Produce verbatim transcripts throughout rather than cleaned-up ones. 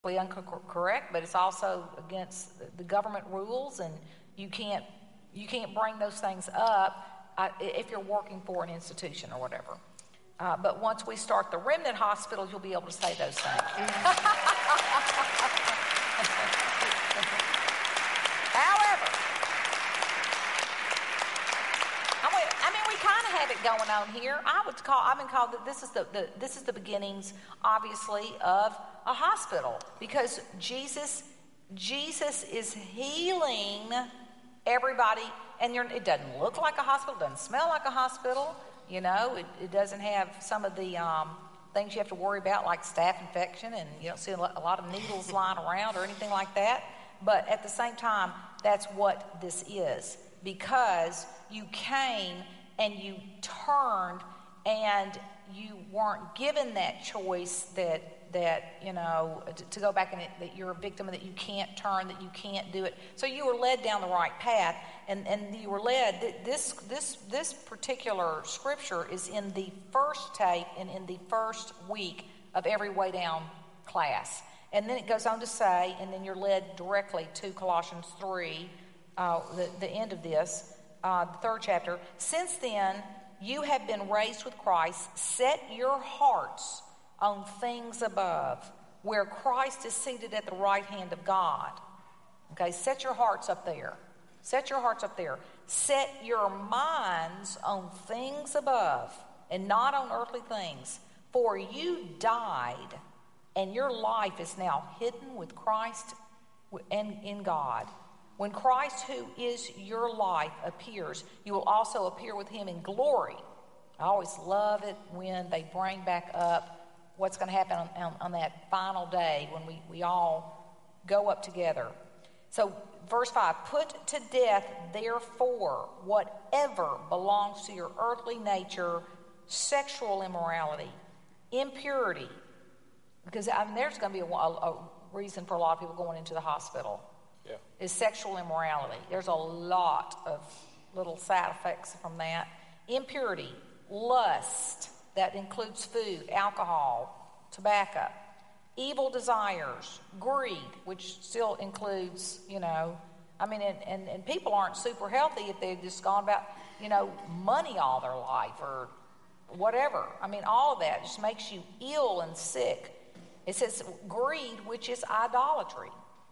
incorrect, but it's also against the government rules, and you can't you can't bring those things up uh, if you're working for an institution or whatever. Uh, but once we start the Remnant Hospital, you'll be able to say those things. However, I mean, I mean, we kind of have it going on here. I would call. I've been called that. This is the, the this is the beginnings, obviously, of a hospital, because Jesus Jesus is healing everybody, and you're, it doesn't look like a hospital, doesn't smell like a hospital. You know, it, it doesn't have some of the um, things you have to worry about, like staph infection, and you don't see a lot of needles lying around or anything like that. But at the same time, that's what this is, because you came and you turned, and you weren't given that choice that that you know to, to go back and it, that you're a victim, and that you can't turn, that you can't do it. So you were led down the right path, and, and you were led. This this this particular scripture is in the first tape and in the first week of every Way Down class, and then it goes on to say, and then you're led directly to Colossians three, uh, the the end of this, uh, the third chapter. Since then, you have been raised with Christ. Set your hearts on things above, where Christ is seated at the right hand of God. Okay, set your hearts up there. Set your hearts up there. Set your minds on things above and not on earthly things. For you died, and your life is now hidden with Christ and in God. When Christ, who is your life, appears, you will also appear with him in glory. I always love it when they bring back up what's going to happen on, on, on that final day when we, we all go up together. So verse five, put to death, therefore, whatever belongs to your earthly nature: sexual immorality, impurity. Because I mean, there's going to be a, a, a reason for a lot of people going into the hospital. Yeah. Is sexual immorality. There's a lot of little side effects from that. Impurity, lust, that includes food, alcohol, tobacco, evil desires, greed, which still includes, you know, I mean, and, and, and people aren't super healthy if they've just gone about, you know, money all their life or whatever. I mean, all of that just makes you ill and sick. It says greed, which is idolatry.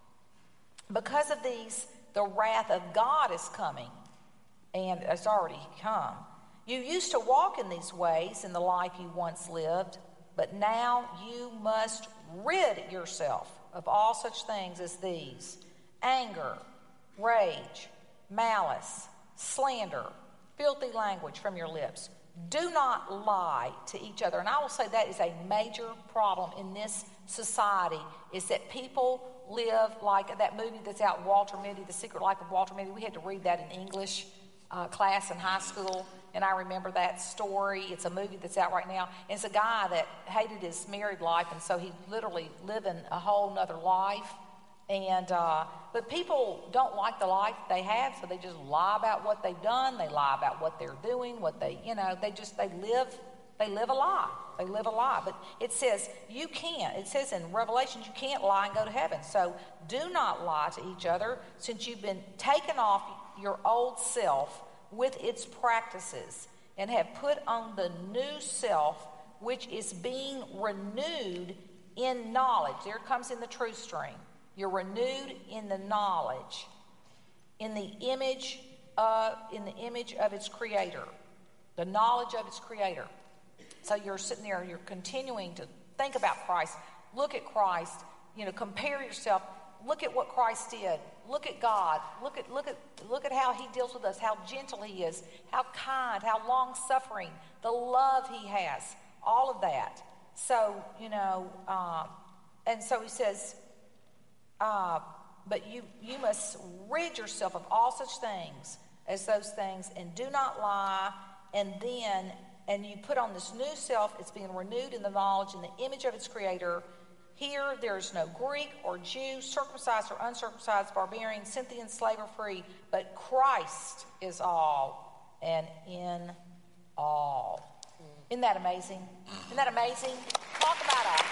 Because of these, the wrath of God is coming, and it's already come. You used to walk in these ways in the life you once lived, but now you must rid yourself of all such things as these: anger, rage, malice, slander, filthy language from your lips. Do not lie to each other. And I will say that is a major problem in this society, is that people live like that movie that's out, Walter Mitty, The Secret Life of Walter Mitty. We had to read that in English uh, class in high school, and I remember that story. It's a movie that's out right now. And it's a guy that hated his married life, and so he literally living a whole nother life. And uh, but people don't like the life they have, so they just lie about what they've done. They lie about what they're doing, what they, you know, they just, they live, they live a lie. They live a lie. But it says you can't. It says in Revelation you can't lie and go to heaven. So do not lie to each other, since you've been taken off your old self with its practices and have put on the new self, which is being renewed in knowledge. There it comes in the truth stream. You're renewed in the knowledge, in the image of, in the image of its creator, the knowledge of its creator. So you're sitting there, you're continuing to think about Christ, look at Christ, you know, compare yourself, look at what Christ did, look at God, look at look at look at how he deals with us, how gentle he is, how kind, how long-suffering, the love he has, all of that. So, you know, uh, and so he says, uh, but you you must rid yourself of all such things as those things, and do not lie, and then and you put on this new self. It's being renewed in the knowledge in the image of its creator. Here there's no Greek or Jew, circumcised or uncircumcised, barbarian, Scythian, slave or free, but Christ is all and in all. Isn't that amazing? Isn't that amazing? Talk about a